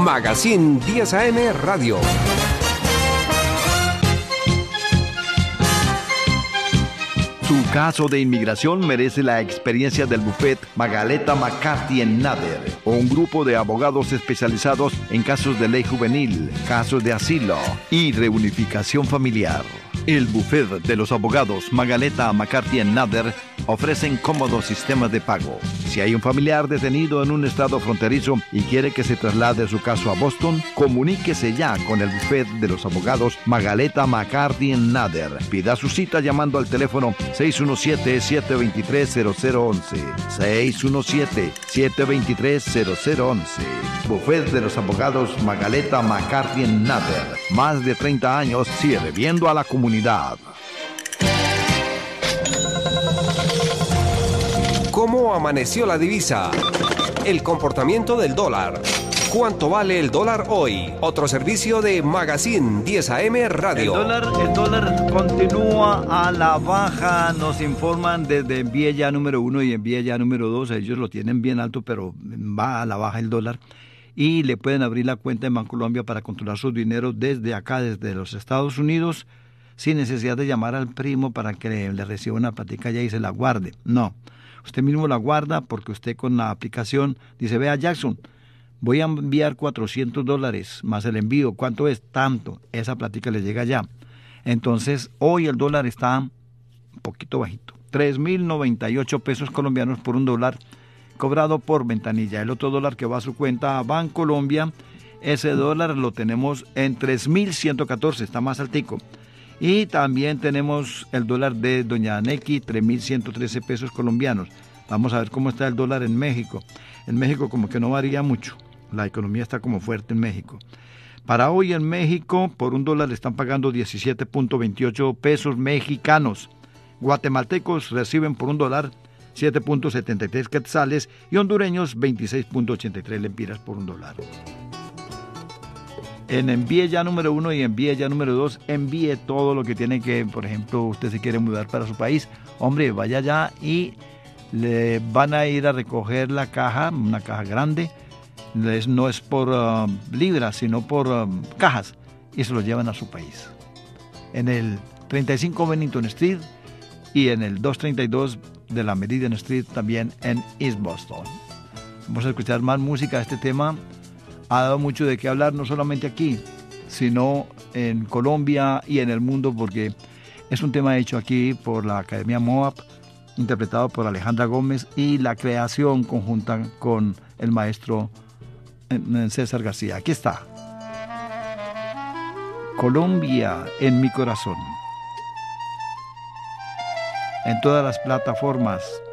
Magazine 10 AM Radio. Su caso de inmigración merece la experiencia del bufet Magaleta McCarthy Nader, o un grupo de abogados especializados en casos de ley juvenil, casos de asilo y reunificación familiar. El bufet de los abogados Magaleta McCarthy Nader ofrecen cómodos sistemas de pago. Si hay un familiar detenido en un estado fronterizo y quiere que se traslade su caso a Boston, comuníquese ya con el bufet de los abogados Magaleta McCarthy Nader. Pida su cita llamando al teléfono 617-723-0011. 617-723-0011. Bufet de los abogados Magaleta McCarthy Nader. Más de 30 años sirviendo a la comunidad. ¿Cómo amaneció la divisa? El comportamiento del dólar. ¿Cuánto vale el dólar hoy? Otro servicio de Magazine 10 AM Radio. El dólar continúa a la baja, nos informan desde Enviella número 1 y Enviella número 2. Ellos lo tienen bien alto, pero va a la baja el dólar. Y le pueden abrir la cuenta en Bancolombia para controlar sus dineros desde acá, desde los Estados Unidos, sin necesidad de llamar al primo para que le reciba una plática allá y se la guarde. No, usted mismo la guarda porque usted con la aplicación dice, vea Jackson, voy a enviar $400 más el envío. ¿Cuánto es? Tanto. Esa plática le llega ya. Entonces, hoy el dólar está un poquito bajito. 3.098 pesos colombianos por un dólar cobrado por ventanilla. El otro dólar que va a su cuenta a Bancolombia, ese dólar lo tenemos en 3.114, está más altico. Y también tenemos el dólar de Doña Neki, 3.113 pesos colombianos. Vamos a ver cómo está el dólar en México. En México como que no varía mucho. La economía está como fuerte en México. Para hoy en México, por un dólar están pagando 17.28 pesos mexicanos. Guatemaltecos reciben por un dólar 7.73 quetzales y hondureños 26.83 lempiras por un dólar. En Envíe Ya número 1 y Envíe Ya número 2, envíe todo lo que tiene que, por ejemplo, usted se quiere mudar para su país, hombre, vaya allá y le van a ir a recoger la caja, una caja grande, no es por libras, sino por cajas, y se lo llevan a su país. En el 35 Bennington Street y en el 232 de la Meridian Street, también en East Boston. Vamos a escuchar más música. Este tema ha dado mucho de qué hablar, no solamente aquí, sino en Colombia y en el mundo, porque es un tema hecho aquí por la Academia Moab, interpretado por Alejandra Gómez, y la creación conjunta con el maestro César García. Aquí está. Colombia en mi corazón. En todas las plataformas